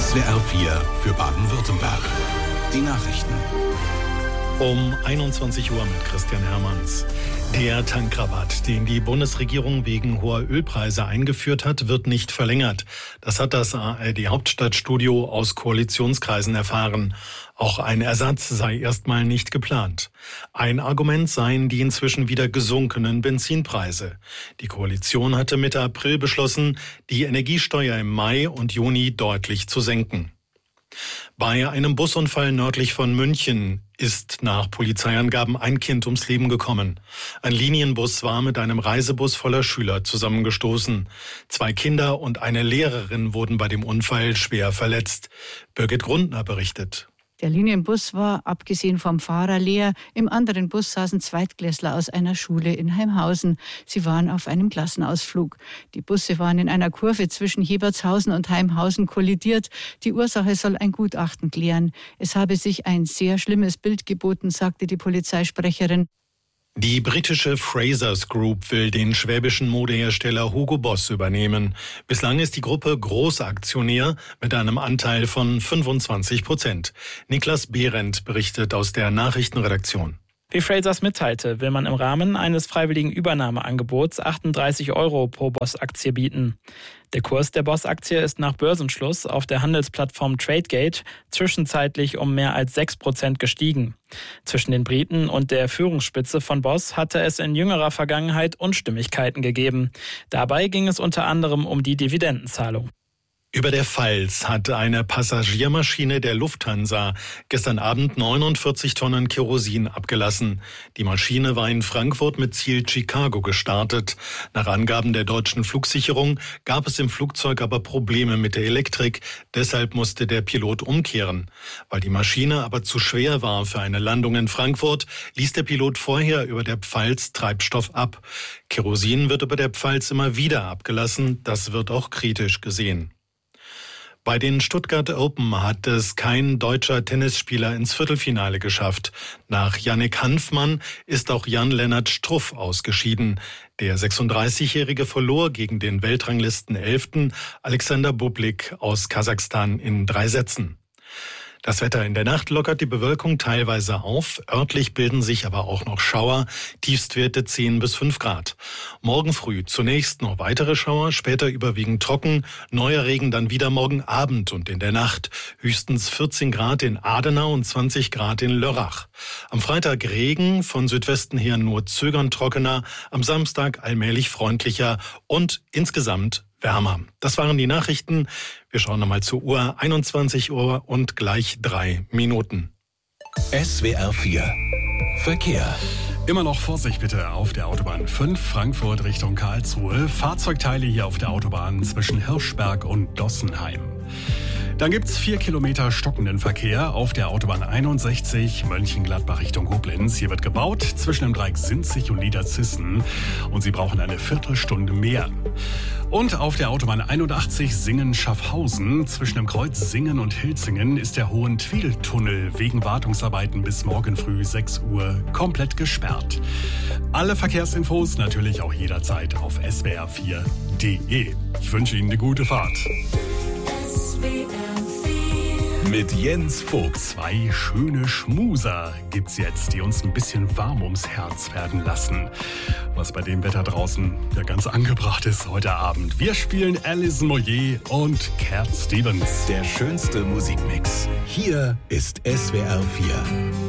SWR 4 für Baden-Württemberg. Die Nachrichten. Um 21 Uhr mit Christian Hermanns. Der Tankrabatt, den die Bundesregierung wegen hoher Ölpreise eingeführt hat, wird nicht verlängert. Das hat das ARD-Hauptstadtstudio aus Koalitionskreisen erfahren. Auch ein Ersatz sei erstmal nicht geplant. Ein Argument seien die inzwischen wieder gesunkenen Benzinpreise. Die Koalition hatte Mitte April beschlossen, die Energiesteuer im Mai und Juni deutlich zu senken. Bei einem Busunfall nördlich von München ist nach Polizeiangaben ein Kind ums Leben gekommen. Ein Linienbus war mit einem Reisebus voller Schüler zusammengestoßen. 2 Kinder und eine Lehrerin wurden bei dem Unfall schwer verletzt. Birgit Grundner berichtet. Der Linienbus war, abgesehen vom Fahrer, leer. Im anderen Bus saßen Zweitklässler aus einer Schule in Heimhausen. Sie waren auf einem Klassenausflug. Die Busse waren in einer Kurve zwischen Hebertshausen und Heimhausen kollidiert. Die Ursache soll ein Gutachten klären. Es habe sich ein sehr schlimmes Bild geboten, sagte die Polizeisprecherin. Die britische Frasers Group will den schwäbischen Modehersteller Hugo Boss übernehmen. Bislang ist die Gruppe Großaktionär mit einem Anteil von 25%. Niklas Behrendt berichtet aus der Nachrichtenredaktion. Wie Frasers mitteilte, will man im Rahmen eines freiwilligen Übernahmeangebots 38 € pro Boss-Aktie bieten. Der Kurs der Boss-Aktie ist nach Börsenschluss auf der Handelsplattform Tradegate zwischenzeitlich um mehr als 6% gestiegen. Zwischen den Briten und der Führungsspitze von Boss hatte es in jüngerer Vergangenheit Unstimmigkeiten gegeben. Dabei ging es unter anderem um die Dividendenzahlung. Über der Pfalz hat eine Passagiermaschine der Lufthansa gestern Abend 49 Tonnen Kerosin abgelassen. Die Maschine war in Frankfurt mit Ziel Chicago gestartet. Nach Angaben der deutschen Flugsicherung gab es im Flugzeug aber Probleme mit der Elektrik. Deshalb musste der Pilot umkehren. Weil die Maschine aber zu schwer war für eine Landung in Frankfurt, ließ der Pilot vorher über der Pfalz Treibstoff ab. Kerosin wird über der Pfalz immer wieder abgelassen. Das wird auch kritisch gesehen. Bei den Stuttgart Open hat es kein deutscher Tennisspieler ins Viertelfinale geschafft. Nach Yannick Hanfmann ist auch Jan-Lennart Struff ausgeschieden. Der 36-Jährige verlor gegen den Weltranglisten-11. Alexander Bublik aus Kasachstan in 3 Sätzen. Das Wetter: in der Nacht lockert die Bewölkung teilweise auf. Örtlich bilden sich aber auch noch Schauer. Tiefstwerte 10 bis 5 Grad. Morgen früh zunächst noch weitere Schauer, später überwiegend trocken. Neuer Regen dann wieder morgen Abend und in der Nacht. Höchstens 14 Grad in Adenau und 20 Grad in Lörrach. Am Freitag Regen, von Südwesten her nur zögernd trockener. Am Samstag allmählich freundlicher und insgesamt wärmer. Das waren die Nachrichten. Wir schauen nochmal zur Uhr. 21 Uhr und gleich 3 Minuten. SWR 4 Verkehr. Immer noch Vorsicht bitte auf der Autobahn 5 Frankfurt Richtung Karlsruhe. Fahrzeugteile hier auf der Autobahn zwischen Hirschberg und Dossenheim. Dann gibt's 4 Kilometer stockenden Verkehr auf der Autobahn 61 Mönchengladbach Richtung Koblenz. Hier wird gebaut zwischen dem Dreieck Sinzig und Niederzissen und Sie brauchen eine Viertelstunde mehr. Und auf der Autobahn 81 Singen-Schaffhausen zwischen dem Kreuz Singen und Hilzingen ist der Hohentwiedeltunnel wegen Wartungsarbeiten bis morgen früh 6 Uhr komplett gesperrt. Alle Verkehrsinfos natürlich auch jederzeit auf swr4.de. Ich wünsche Ihnen eine gute Fahrt. Mit Jens Vogt 2 schöne Schmuser gibt's jetzt, die uns ein bisschen warm ums Herz werden lassen. Was bei dem Wetter draußen ja ganz angebracht ist heute Abend. Wir spielen Alison Moyet und Cat Stevens. Der schönste Musikmix. Hier ist SWR 4.